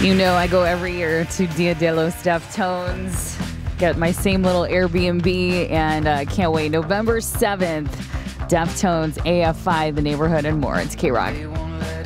You know, I go every year to Dia de los Deftones, get my same little Airbnb, and can't wait. November 7th, Deftones, AFI, The Neighborhood, and more. It's K-Rock.